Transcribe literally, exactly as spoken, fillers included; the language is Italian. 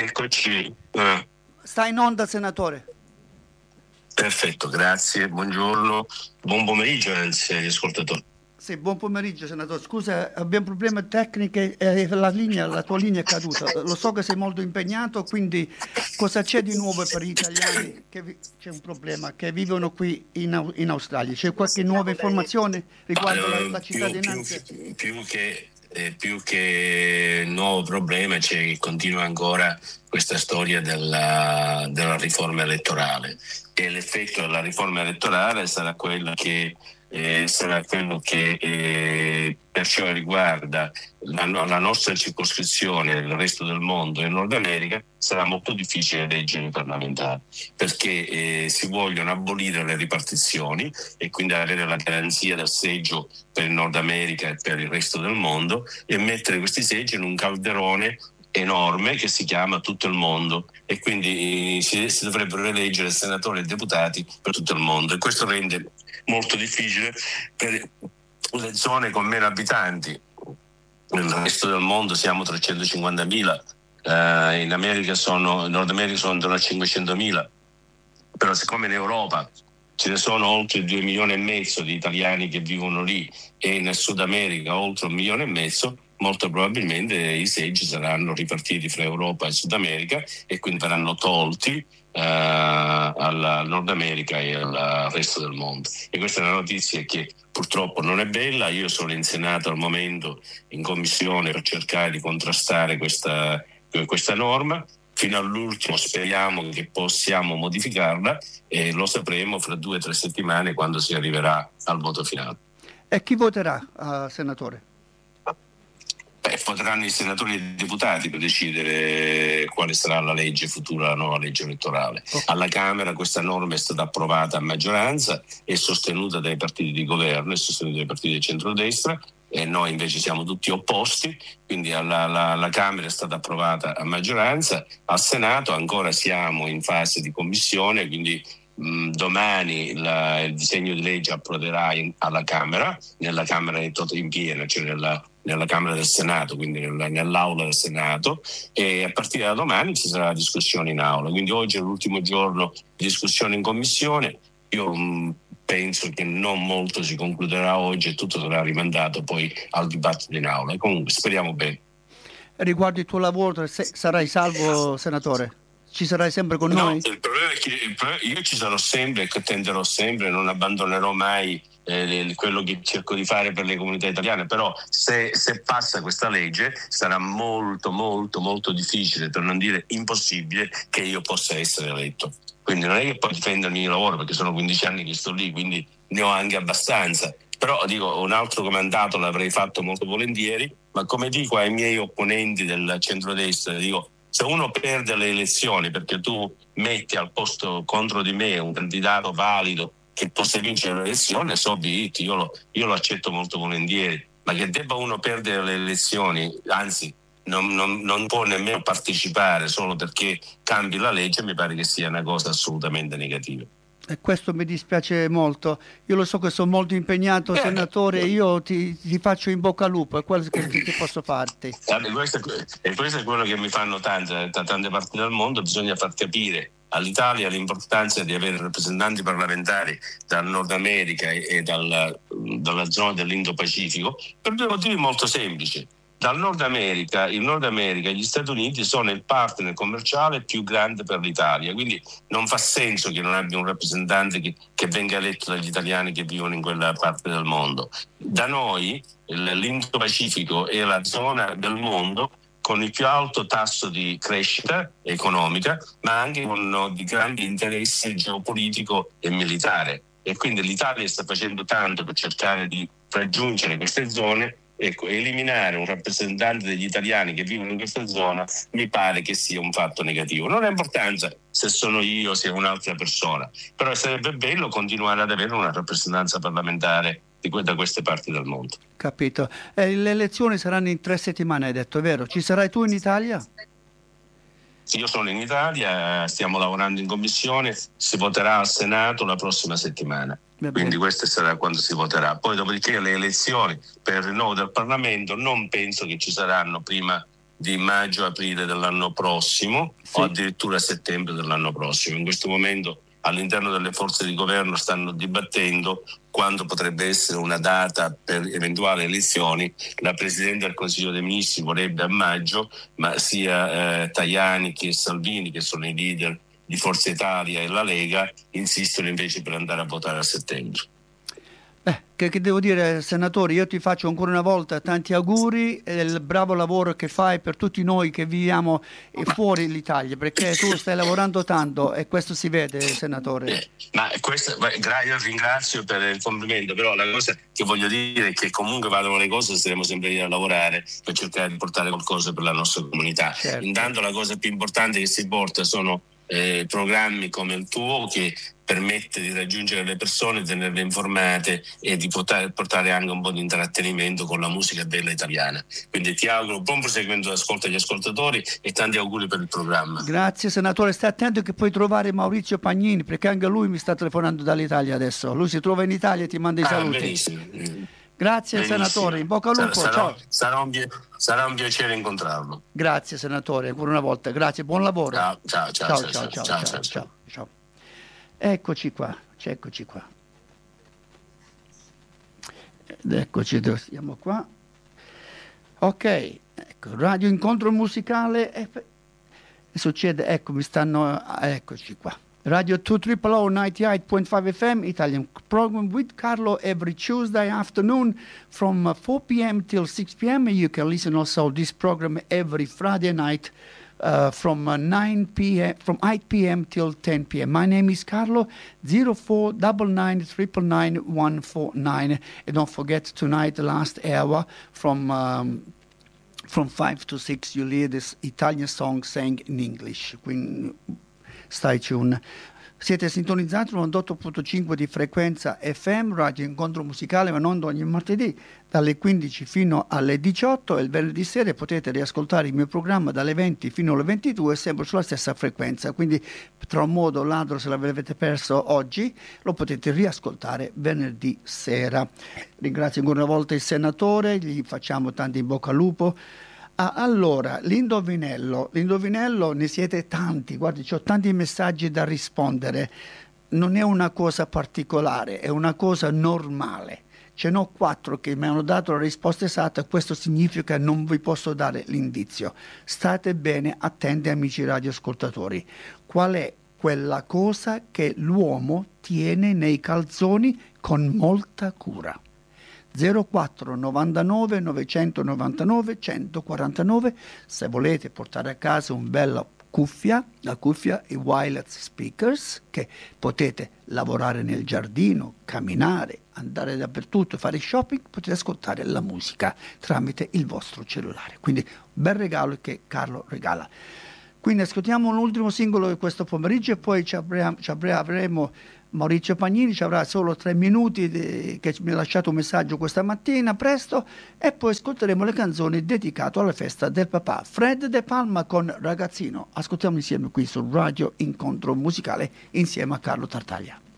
Eccoci. Eh. Sta in onda, senatore. Perfetto, grazie, buongiorno, buon pomeriggio anzi agli ascoltatori. Sì, buon pomeriggio, senatore. Scusa, abbiamo problemi tecnici e la linea, la tua linea è caduta. Lo so che sei molto impegnato, quindi cosa c'è di nuovo per gli italiani? Che vi... C'è un problema, che vivono qui in, in Australia. C'è qualche nuova informazione riguardo la, la cittadinanza? Più, più, più che eh, più che nuovo problema c'è che continua ancora questa storia della, della riforma elettorale, e l'effetto della riforma elettorale sarà quello che Eh, sarà quello che eh, per ciò riguarda la, la nostra circoscrizione, il resto del mondo e il Nord America, sarà molto difficile eleggere i parlamentari, perché eh, si vogliono abolire le ripartizioni e quindi avere la garanzia del seggio per il Nord America e per il resto del mondo, e mettere questi seggi in un calderone enorme che si chiama tutto il mondo, e quindi eh, si, si dovrebbero eleggere senatori e deputati per tutto il mondo, e questo rende molto difficile per le zone con meno abitanti. Nel resto del mondo siamo trecentocinquantamila, eh, in America sono, in Nord America sono intorno a cinquecentomila, però siccome in Europa ce ne sono oltre due milioni e mezzo di italiani che vivono lì, e nel Sud America oltre un milione e mezzo, molto probabilmente i seggi saranno ripartiti fra Europa e Sud America, e quindi verranno tolti uh, al Nord America e al resto del mondo. E questa è una notizia che purtroppo non è bella. Io sono in Senato al momento, in commissione, per cercare di contrastare questa, questa norma. Fino all'ultimo speriamo che possiamo modificarla, e lo sapremo fra due o tre settimane quando si arriverà al voto finale. E chi voterà, uh, senatore? Beh, voteranno i senatori e i deputati per decidere quale sarà la legge futura, la nuova legge elettorale. Oh. Alla Camera questa norma è stata approvata a maggioranza, è sostenuta dai partiti di governo, è sostenuta dai partiti di centrodestra, e noi invece siamo tutti opposti, quindi alla, alla, alla Camera è stata approvata a maggioranza, al Senato ancora siamo in fase di commissione, quindi mh, domani la, il disegno di legge approderà in, alla Camera, nella Camera in, in piena, cioè nella nella Camera del Senato, quindi nella, nell'aula del Senato, e a partire da domani ci sarà la discussione in aula. Quindi oggi è l'ultimo giorno di discussione in commissione. Io mh, penso che non molto si concluderà oggi e tutto sarà rimandato poi al dibattito in aula. E comunque speriamo bene. Riguardo il tuo lavoro, se, sarai salvo, senatore? Ci sarai sempre con no, noi? Il problema è che il problema, io ci sarò sempre e tenderò sempre, non abbandonerò mai eh, quello che cerco di fare per le comunità italiane, però se, se passa questa legge sarà molto molto molto difficile, per non dire impossibile, che io possa essere eletto. Quindi non è che poi difendo il mio lavoro, perché sono quindici anni che sto lì, quindi ne ho anche abbastanza. Però dico, un altro comandato l'avrei fatto molto volentieri, ma come dico ai miei opponenti del centrodestra, dico, se uno perde le elezioni perché tu metti al posto contro di me un candidato valido che possa vincere l'elezione, so be it, io lo, io lo accetto molto volentieri, ma che debba uno perdere le elezioni, anzi non, non, non può nemmeno partecipare solo perché cambi la legge, mi pare che sia una cosa assolutamente negativa. E questo mi dispiace molto. Io lo so che sono molto impegnato, senatore, io ti, ti faccio in bocca al lupo, è quello che ti, ti posso farti. E questo, e questo è quello che mi fanno tante, da tante parti del mondo. Bisogna far capire all'Italia l'importanza di avere rappresentanti parlamentari dal Nord America e dal, dalla zona dell'Indo-Pacifico, per due motivi molto semplici. Dal Nord America, il Nord America e gli Stati Uniti sono il partner commerciale più grande per l'Italia, quindi non fa senso che non abbia un rappresentante che, che venga eletto dagli italiani che vivono in quella parte del mondo. Da noi l'Indo-Pacifico è la zona del mondo con il più alto tasso di crescita economica, ma anche con di grande interesse geopolitico e militare. E quindi l'Italia sta facendo tanto per cercare di raggiungere queste zone. Ecco, eliminare un rappresentante degli italiani che vivono in questa zona mi pare che sia un fatto negativo. Non ha importanza se sono io o se è un'altra persona, però sarebbe bello continuare ad avere una rappresentanza parlamentare di que- da queste parti del mondo. Capito. Eh, le elezioni saranno in tre settimane, hai detto, è vero? Ci sarai tu in Italia? Io sono in Italia, stiamo lavorando in commissione, si voterà al Senato la prossima settimana. Quindi questo sarà quando si voterà. Poi dopodiché le elezioni per il rinnovo del Parlamento non penso che ci saranno prima di maggio-aprile dell'anno prossimo, sì, o addirittura settembre dell'anno prossimo. In questo momento all'interno delle forze di governo stanno dibattendo quando potrebbe essere una data per eventuali elezioni. La Presidente del Consiglio dei Ministri vorrebbe a maggio, ma sia eh, Tajani che Salvini, che sono i leader di Forza Italia e la Lega, insistono invece per andare a votare a settembre. Beh, che, che devo dire, senatore, io ti faccio ancora una volta tanti auguri e il bravo lavoro che fai per tutti noi che viviamo fuori l'Italia, perché tu stai lavorando tanto e questo si vede, senatore. Eh, ma questo, io ringrazio per il complimento, però la cosa che voglio dire è che comunque vadano le cose, staremo sempre lì a lavorare per cercare di portare qualcosa per la nostra comunità. Certo. Intanto la cosa più importante che si porta sono eh, programmi come il tuo, che permette di raggiungere le persone, tenerle informate e di portare, portare anche un po' di intrattenimento con la musica bella italiana. Quindi ti auguro buon proseguimento d'ascolto agli ascoltatori e tanti auguri per il programma. Grazie senatore, stai attento che puoi trovare Maurizio Pagnini, perché anche lui mi sta telefonando dall'Italia adesso. Lui si trova in Italia e ti manda i ah, saluti. Benissimo. Grazie benissimo. Senatore, in bocca al lupo. Sarà, ciao. Sarà, un, sarà un piacere incontrarlo. Grazie senatore, ancora una volta. Grazie, buon lavoro. Ciao, ciao, ciao, ciao, ciao, ciao, ciao, ciao, ciao. ciao. Eccoci qua, eccoci qua. Ed eccoci, siamo qua. Ok, ecco, Radio Incontro Musicale. E succede, ecco, mi stanno, eccoci qua. Radio two triple oh ninety-eight point five F M, Italian program with Carlo every Tuesday afternoon from four p.m. till six p.m. You can listen also this program every Friday night Uh, from uh, nine p.m. from eight p.m. till ten p.m. My name is Carlo. zero four nine nine triple nine one four nine. And don't forget tonight, the last hour from um, from five to six, you hear this Italian song sang in English. Quindi stai tuned. Siete sintonizzati sul novantotto virgola cinque di frequenza F M, Radio Incontro Musicale, ma non ogni martedì dalle quindici fino alle diciotto, e il venerdì sera potete riascoltare il mio programma dalle venti fino alle ventidue, sempre sulla stessa frequenza. Quindi tra un modo o l'altro, se l'avete perso oggi, lo potete riascoltare venerdì sera. Ringrazio ancora una volta il senatore, gli facciamo tanti in bocca al lupo. Ah, allora, l'indovinello, l'indovinello ne siete tanti, guardi, ho tanti messaggi da rispondere, non è una cosa particolare, è una cosa normale. Ce n'ho quattro che mi hanno dato la risposta esatta, questo significa che non vi posso dare l'indizio. State bene attenti, amici radioascoltatori. Qual è quella cosa che l'uomo tiene nei calzoni con molta cura? zero quattro novantanove novecentonovantanove centoquarantanove. Se volete portare a casa un bella cuffia, la cuffia e wireless speakers, che potete lavorare nel giardino, camminare, andare dappertutto, fare shopping, potete ascoltare la musica tramite il vostro cellulare. Quindi bel regalo che Carlo regala. Quindi ascoltiamo l'ultimo singolo di questo pomeriggio e poi ci avremo, ci avremo Maurizio Pagnini, ci avrà solo tre minuti di, che mi ha lasciato un messaggio questa mattina presto, e poi ascolteremo le canzoni dedicate alla festa del papà. Fred De Palma con Ragazzino. Ascoltiamo insieme qui su Radio Incontro Musicale insieme a Carlo Tartaglia.